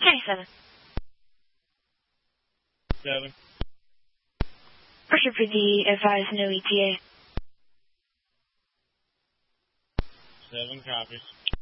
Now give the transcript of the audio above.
27. 7. Pressure for the advise no ETA. 7 copies.